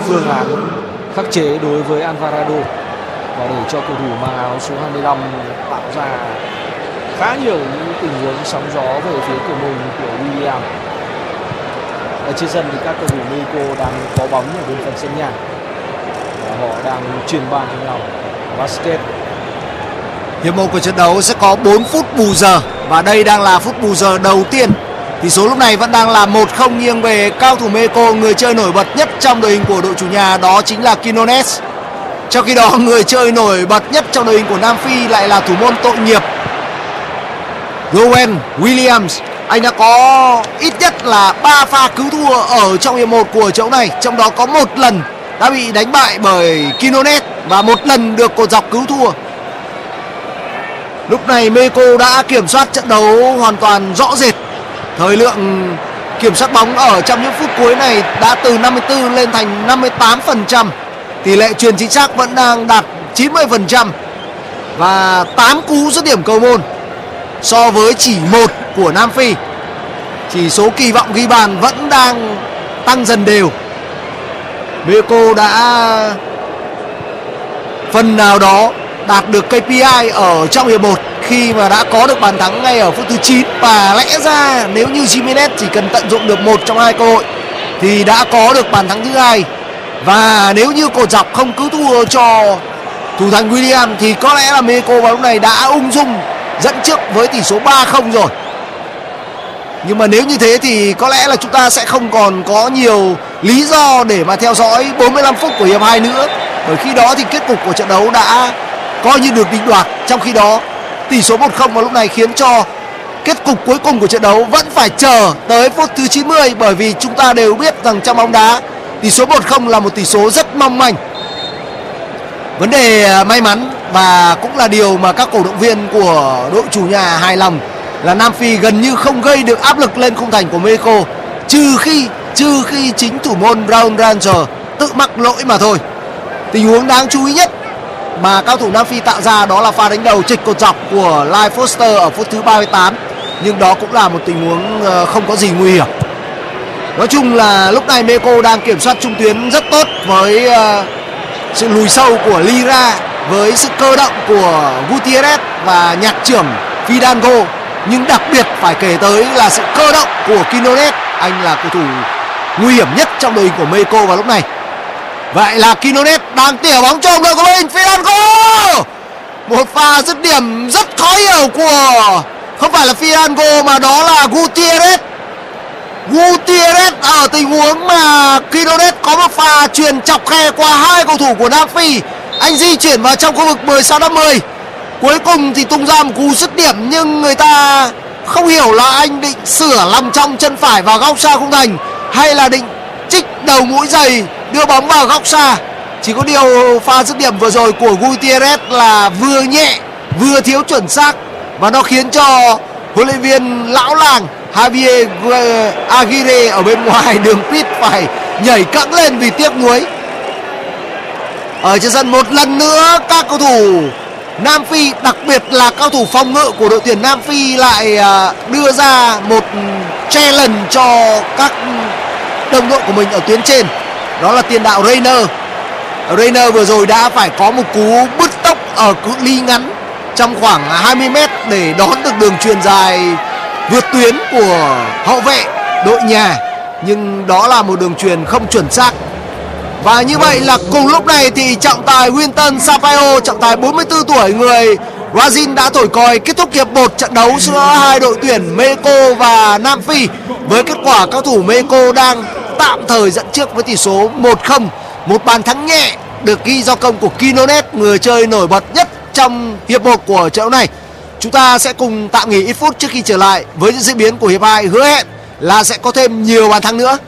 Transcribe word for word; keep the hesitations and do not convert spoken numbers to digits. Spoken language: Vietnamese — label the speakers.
Speaker 1: phương án khắc chế đối với Alvarado và để cho cầu thủ mang áo số hai mươi lăm tạo ra khá nhiều những tình huống sóng gió về phía cửa môn của William. Ở trên sân thì các cầu thủ Mexico đang có bóng ở bên phần sân nhà và họ đang truyền bàn cho nhau. Basket.
Speaker 2: Hiệp một của trận đấu sẽ có bốn phút bù giờ và đây đang là phút bù giờ đầu tiên. Tỷ số lúc này vẫn đang là một không nghiêng về cao thủ Mexico. Người chơi nổi bật nhất trong đội hình của đội chủ nhà đó chính là Quinones. Trong khi đó người chơi nổi bật nhất trong đội hình của Nam Phi lại là thủ môn tội nghiệp Rowan Williams. Anh đã có ít nhất là ba pha cứu thua ở trong hiệp một của trận này, trong đó có một lần đã bị đánh bại bởi Quinones và một lần được cột dọc cứu thua. Lúc này Mexico đã kiểm soát trận đấu hoàn toàn rõ rệt. Thời lượng kiểm soát bóng ở trong những phút cuối này đã từ năm mươi tư lên thành năm mươi tám phần trăm. Tỷ lệ chuyền chính xác vẫn đang đạt chín mươi phần trăm và tám cú dứt điểm cầu môn so với chỉ một của Nam Phi. Chỉ số kỳ vọng ghi bàn vẫn đang tăng dần đều. Mexico đã phần nào đó đạt được ca pê i ở trong hiệp một khi mà đã có được bàn thắng ngay ở phút thứ chín, và lẽ ra nếu như Gimenez chỉ cần tận dụng được một trong hai cơ hội thì đã có được bàn thắng thứ hai. Và nếu như cột dọc không cứu thua cho thủ thành William thì có lẽ là Mexico vào lúc này đã ung dung dẫn trước với tỷ số ba không rồi. Nhưng mà nếu như thế thì có lẽ là chúng ta sẽ không còn có nhiều lý do để mà theo dõi bốn mươi lăm phút của hiệp hai nữa, bởi khi đó thì kết cục của trận đấu đã coi như được định đoạt. Trong khi đó tỷ số một không vào lúc này khiến cho kết cục cuối cùng của trận đấu vẫn phải chờ tới phút thứ chín mươi, bởi vì chúng ta đều biết rằng trong bóng đá tỷ số một không là một tỷ số rất mong manh. Vấn đề may mắn và cũng là điều mà các cổ động viên của đội chủ nhà hài lòng là Nam Phi gần như không gây được áp lực lên khung thành của Mexico, trừ khi trừ khi chính thủ môn Raul Ranger tự mắc lỗi mà thôi. Tình huống đáng chú ý nhất mà cao thủ Nam Phi tạo ra đó là pha đánh đầu trịch cột dọc của Lai Foster ở phút thứ ba mươi tám, nhưng đó cũng là một tình huống không có gì nguy hiểm. Nói chung là lúc này Mexico đang kiểm soát trung tuyến rất tốt với uh, sự lùi sâu của Lira, với sự cơ động của Gutierrez và nhạc trưởng Fidalgo, nhưng đặc biệt phải kể tới là sự cơ động của Quinones. Anh là cầu thủ nguy hiểm nhất trong đội hình của Mexico vào lúc này. Vậy là Quinones đang tỉa bóng cho đội của mình. Fidalgo, một pha dứt điểm rất khó hiểu của không phải là Fidalgo mà đó là Gutierrez. Gutierrez ở tình huống mà Quinones có một pha chuyền chọc khe qua hai cầu thủ của Nam Phi. Anh di chuyển vào trong khu vực mười sáu năm mươi, cuối cùng thì tung ra một cú dứt điểm, nhưng người ta không hiểu là anh định sửa lòng trong chân phải vào góc xa khung thành hay là định trích đầu mũi giày đưa bóng vào góc xa. Chỉ có điều pha dứt điểm vừa rồi của Gutierrez là vừa nhẹ vừa thiếu chuẩn xác, và nó khiến cho huấn luyện viên lão làng Javier Aguirre ở bên ngoài đường pit phải nhảy cẫng lên vì tiếc nuối. Ở trên sân một lần nữa các cầu thủ Nam Phi, đặc biệt là cao thủ phòng ngự của đội tuyển Nam Phi lại đưa ra một challenge cho các đồng đội của mình ở tuyến trên. Đó là tiền đạo Reiner. Reiner vừa rồi đã phải có một cú bứt tốc ở cự ly ngắn trong khoảng hai mươi mét để đón được đường chuyền dài vượt tuyến của hậu vệ đội nhà, nhưng đó là một đường chuyền không chuẩn xác. Và như vậy là cùng lúc này thì trọng tài Winton Sampaio, trọng tài bốn mươi tư tuổi người Brazil, đã thổi còi kết thúc hiệp một trận đấu giữa hai đội tuyển Mexico và Nam Phi, với kết quả cao thủ Mexico đang tạm thời dẫn trước với tỷ số một không. Một bàn thắng nhẹ được ghi do công của Quinones, người chơi nổi bật nhất trong hiệp một của trận đấu này. Chúng ta sẽ cùng tạm nghỉ ít phút trước khi trở lại với những diễn biến của hiệp hai, hứa hẹn là sẽ có thêm nhiều bàn thắng nữa.